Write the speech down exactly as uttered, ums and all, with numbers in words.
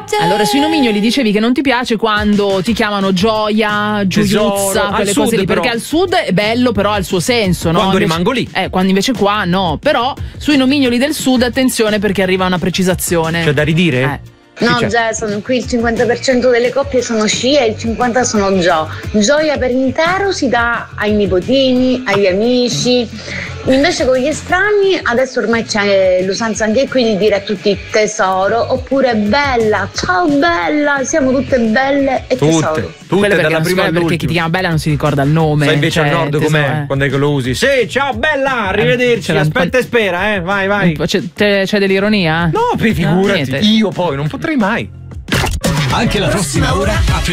Allora, sui nomignoli dicevi che non ti piace quando ti chiamano Gioia, Gioiuzza, quelle sud, cose lì, però. perché al sud è bello, però ha il suo senso, no? Quando Invece- rimango lì. Eh, quando invece qua no. Però sui nomignoli del sud attenzione perché arriva una precisazione. C'è da ridire? Eh. No, Che c'è? Jason, qui il cinquanta per cento delle coppie sono sci e il cinquanta per cento sono Gio. Gioia per intero si dà ai nipotini, agli amici. Invece con gli estranei adesso ormai c'è l'usanza anche qui di dire a tutti tesoro oppure bella, ciao bella, siamo tutte belle e tesoro. Tutte, tutte Quello perché, dalla non si- prima perché chi ti all'ultima. chiama Bella non si ricorda il nome. Sai invece cioè, al nord tesoro, com'è? eh. Quando è che lo usi? Sì, ciao bella, arrivederci, ce l'ha- aspetta e spera, eh, vai, vai. C'è, c'è- c'è dell'ironia? No, figurati, niente. io poi non potrei mai. Anche la prossima ora apri